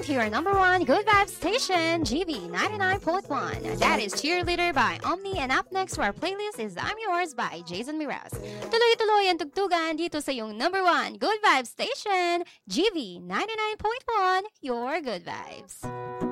to your number one good vibe station, GB 99.1. That is Cheerleader by Omni. And up next to our playlist is I'm Yours by Jason Miraz. Tuloy-tuloy ang tugtugan dito sa yung number one good vibe station, GB 99.1, your good vibes.